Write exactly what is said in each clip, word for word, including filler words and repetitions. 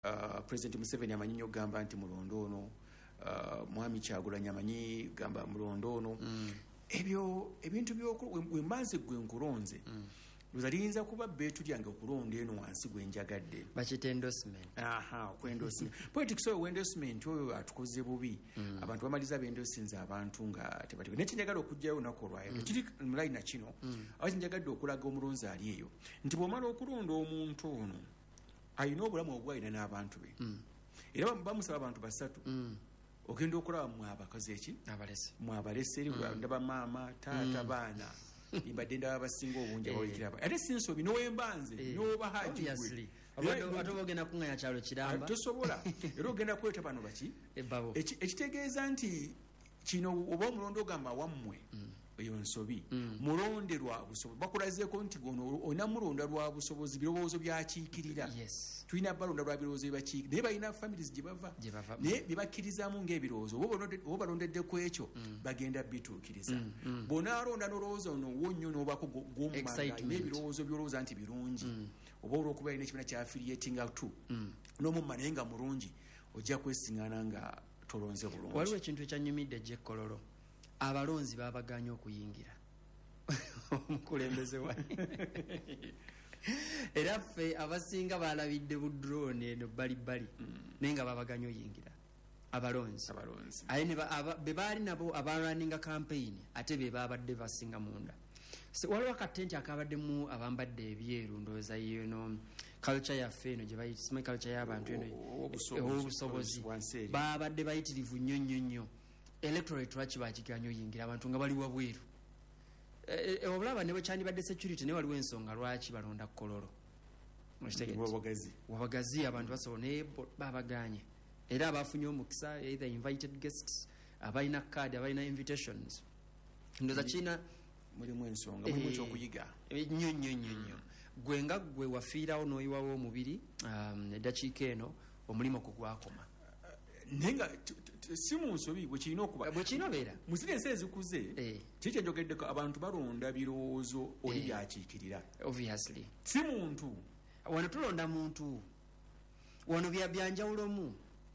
Uh, President Museveni amanyi nnyo gamba nti mulondo ono, uh, Mwami Kyagulanyi amanyi gamba mulondo ono. Mm. Ebyo ebintu by'oku wembanze gwe nkulonze. Mm. Luzaliinza kuba beetu lyange okulonda eno wansi gwe njagadde. Bakita endorsement. Aha, ku endorsement. Politics oyo endorsement oyo atukoze bubi. Mm. Abantu bamaliza b'endorsinze abantu nga tebatiko. Ne kinjagala okujjayo olunaku olwayo. Mm. Kiri mulai na kino. Mm. Abazi njagadde okulaga omulonzi ali eyo. Nti bw'omala okulonda omuntu ono ayina obulamu obwalina n'abantu be. Mm. Era bamusaba abantu basatu. Mm. Ogenda okulaba mu abakazi eki? Abalese. Mu abalese eri mm. ndaba maama, taata, mm. baana. Ibadde ndaba basinga obungi abawikira ba. Ate sinsobi n'owembanze n'oba haji gwe. Abantu atobogenda kunganya kyalo kiramba. Tosobola. Era ogenda kweta bano baki? Ebabo. Ekitegeeza nti kino oba omulondo ogamba wammwe. Mm. Eyo nsobi. Mm. Mulonderwa busobozi. Bakulazeeko nti gono ona mulonda lwa busobozi birowoozo byakiikirira. Yes. Tulina balonda lwa birowoozo byakiikirira. Naye balina families gye bava. Naye bye bakkirizaamu ng'ebirowoozo. Oba balondedde ku ekyo mm. bagenda bituukiriza. Mm. Mm. Bw'onaalonda n'olowooza ono wonnyo n'obaako gw'omumanga n'ebirowoozo by'olowooza nti birungi. Mm. Oba olw'okuba alina ekibiina kya affiliating to. Mm. N'omumma naye nga mulungi ojja kwesiŋŋaana nga tolonze bulungi. Waliwo ekintu ekyanyumidde Jekkololo. Abalonzi babaganya okuyingira omukulembeze wa era ffe abasinga balabidde bu drone eno bali bali mm. naye nga babaganya oyingira abalonzi abalonzi aye ne be baali nabo abalunninga campaign ate be babadde basinga munda so waliwo akatenti akabaddemu abambadde ebyeru ndowooza yeno culture yaffe eno gye bayita sima culture y'abantu eno obusobozi babadde bayitirivu nnyo nnyo nnyo electorate lwaki bakiganya oyingira abantu nga bali wabweru obulaba ne bwekyandibadde security ne waliwo ensonga lwaki balonda Kololo wabagazi wabagazi abantu basobola naye babaganye era abafunye omukisa either invited guests abalina card abalina invitations ndoza kina mulimu ensonga mulimu ekyokuyiga nnyo nnyo nnyo nnyo gwe nga gwe wafiirawo n'oyiwawo omubiri eddakiika eno omulimu kugwakoma nenga si mu nsobi bwe kirina okuba bwe kirina obeera mu ziri ensi ezikuze kiki kyenjogeddeko abantu balonda birowoozo oli byakiikirira obviously si muntu wano tulonda muntu wano byanjawulomu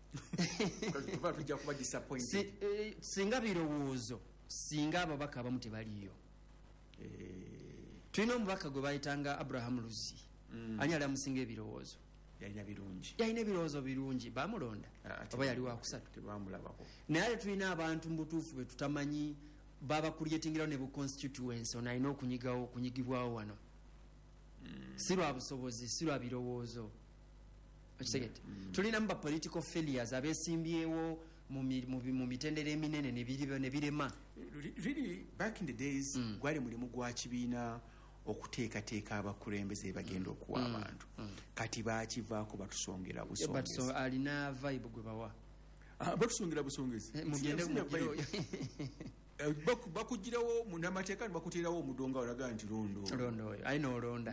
tujja kuba disappointed singa birowoozo singa ababaka abamu tebaliyo tulina omubaka gwe bayitanga Abraham Luzi ani ali amusinga ebirowoozo yalina birungi yalina ebirowoozo birungi bamulonda oba yali wakusatu tebamulabako naye tulina abantu mu butuufu be tutamanyi baba creatingirawo ne bu constituency ono alina okunyigawo okunyigibwawo wano si lwa busobozi si lwa birowoozo okitegete tulinamu ba political failures abeesimbyewo mu mitendera eminene ne birema really back in the days gwali mulimu gwa kibiina okuteekateeka abakulembeze bagenda okuwa abantu kati bakivaako batusongera busongezi alina vibe gwe bawa batusongera busongezi mugende mugiro bakugirawo munamateeka bakutirawo omudonga olaga nti londo londo oyo ayi nolonda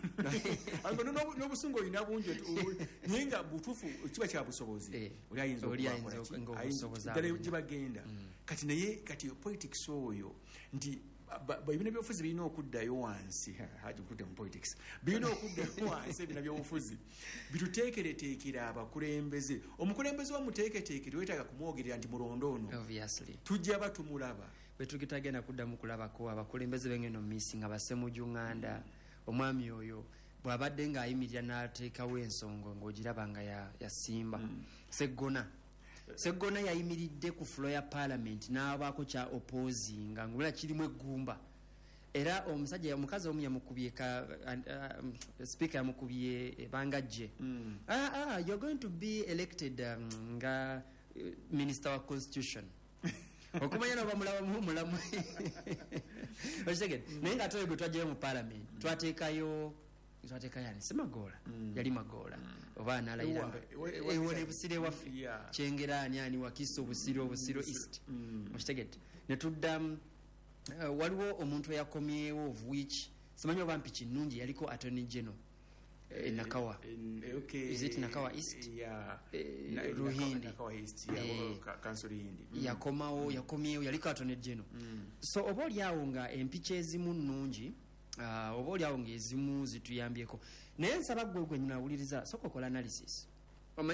n'obusungu olina bungi naye nga butuufu kiba kya busobozi oli ayinza okubakola gye bagenda kati naye kati politics oyo nti ebina byobufuzi birina okuddayo wansi haji kutte mu politics birina okuddayo wansi ebina byobufuzi bituteekereteekera abakulembeze omukulembeze wamuteeketeekere wetaaga kumwogerera nti mulondo ono tujja batumulaba betugitagenda kudda mu kulabako abakulembeze bengeno misi nga basemuju nganda omwami oyo bw'abadde ng'ayimirira n'ateekawo ensongo ng'ogiraba nga yasimba seggona Segona yayimiridde ku floor ya parliament n'abaako kya opposinga ngula kirimu eggumba era omusajja omukazi omu yamukubye ka speaker yamukubye bangajje ah ah you're going to be elected um, nga uh, minister wa constitution okumanya no bamulaba mu mulamu osheged nenga toyo gutwaje mu parliament twateekayo twateka yani semagola mm. yali magola mm. oba analayira ewone busire wa yeah. Chengerani yani wakiso busiro busiro east mushtegete mm. ne tudda uh, waliwo omuntu yakomyewo of which simanyi oba mpichi nungi yaliko attorney general e, Nakawa e, okay. Is it Nakawa East yeah e, na, Ruhindi Nakawa East ya e, council Hindi mm. yakomao yakomyewo yaliko attorney general mm. So oba lyawo nga empiche ezimu nungi Uh, oba oli awo ng'ezimu zituyambyeko naye nsaba gwe gwe nyina awuliriza soko kola analysis